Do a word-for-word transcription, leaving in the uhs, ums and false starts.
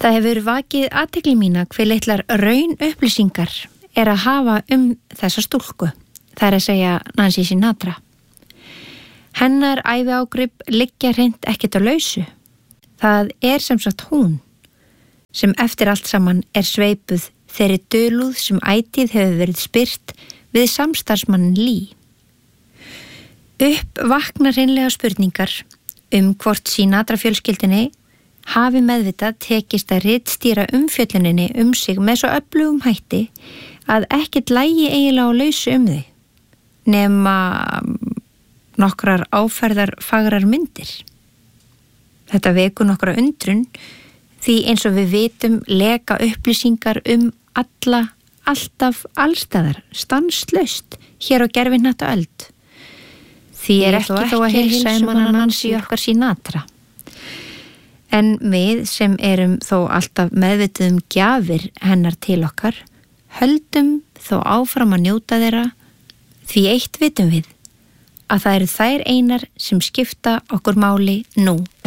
Það hefur vakið athygli mína hve litlar raun upplýsingar er að hafa um þessa stúlku, það er að segja Nancy Sinatra. Hennar æviágrip liggja hreint ekkert á lausu. Það er sem sagt hún, sem eftir allt saman er sveipuð þeirri dulúð sem ætíð hefur verið spyrt við samstarfsmannin Lee. Upp vaknar hreinlega spurningar um hvort Sinatra fjölskyldunni hafi meðvitað tekist að ritstýra umfjölluninni um sig með svo öflugum hætti að ekkert lægi eiginlega á lausu um þau, nema nokkrar áferðar fagrar myndir. Þetta vekur nokkra undrun því eins og við vitum leka upplýsingar um alla, alltaf, allstaðar, stanslaust hér á gervihnattu öld. Því er ekki þó að heilsa um hana Nancy okkar Sinatra. En við sem erum þó alltaf meðvituð um gjafir hennar til okkar, höldum þó áfram að njóta þeirra, því eitt vitum við, að það eru þær einar sem skipta okkur máli nú.